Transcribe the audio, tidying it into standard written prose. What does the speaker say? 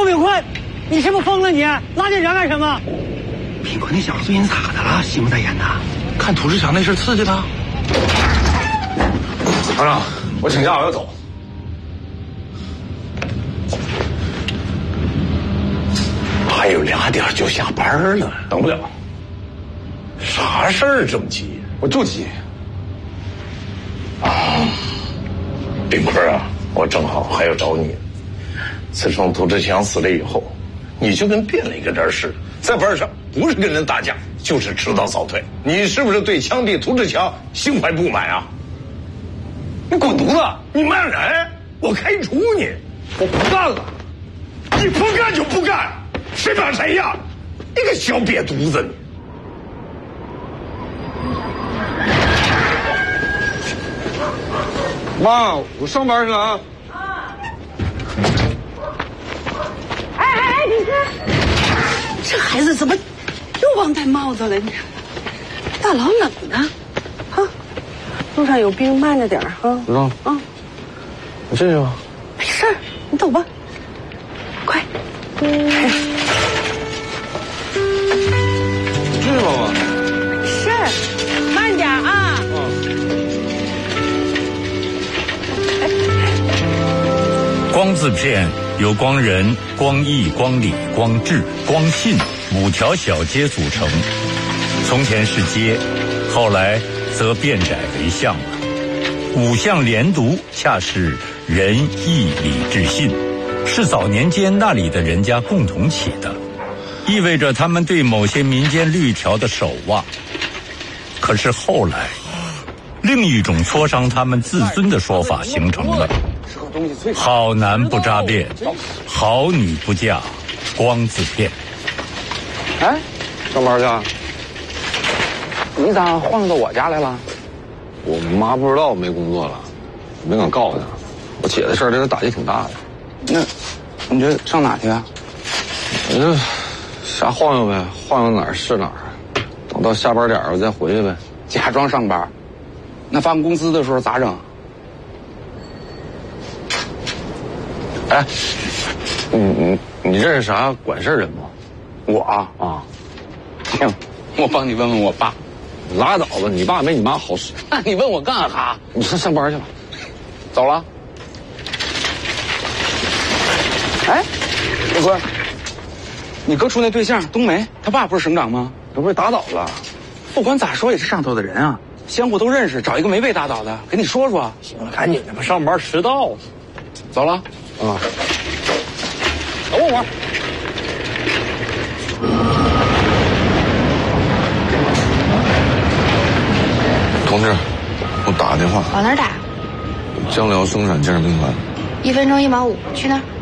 周炳坤，你是不是疯了你？拉这人干什么？ 炳坤那小子最近咋的了？心不在焉的。 看涂志强那事刺激他。厂长，我请假，我要走。 还有2点就下班了， 等不了。 啥事儿这么急？ 我就急。 炳坤啊，我正好还要找你。自从涂志强死了以后，你就跟变了一个人似的，在班上不是跟人打架，就是迟到早退。你是不是对枪毙涂志强心怀不满啊？你滚犊子！你骂人，我开除你！我不干了！你不干就不干，谁怕谁呀？你个小瘪犊子你！ 妈，我上班去了啊！ 哎，你看，这孩子怎么又忘戴帽子了呢？大老冷呢，啊！路上有冰，慢着点啊！ 知道。 啊， 我进去吧。 没事儿，你走吧，快。 进去吧，妈。 是，慢点啊！ 光字片由光仁、光义、光理、光智、光信5条小街组成。从前是街，后来则变窄为巷了。5项连读，恰是仁义礼智信，是早年间那里的人家共同起的，意味着他们对某些民间律条的守望。可是后来，另一种挫伤他们自尊的说法形成了：好男不扎辫，好女不嫁光字片。 哎，上班去啊？你咋换到我家来了？我妈不知道我没工作了，没敢告诉她。我姐的事儿对她打击挺大的。 那，你这上哪去啊？ 我就瞎晃悠呗，晃悠哪儿是哪儿。等到下班点我再回去呗。 假装上班，那发工资的时候咋整？ 哎，你认识啥管事人吗？ 我啊，行，我帮你问问我爸。 拉倒吧，你爸没你妈好使。 那你问我干哈？ 你上班去吧。 走了。哎，大哥，你哥处那对象冬梅，他爸不是省长吗？ 这不被打倒了？ 不管咋说也是上头的人啊，相互都认识，找一个没被打倒的，给你说说。 行了，赶紧的吧，上班迟到。 走了。 啊。 等我会儿。 同志，我打个电话。 往哪儿打？ 江辽生产建设兵团。 1分钟1毛5，去那儿。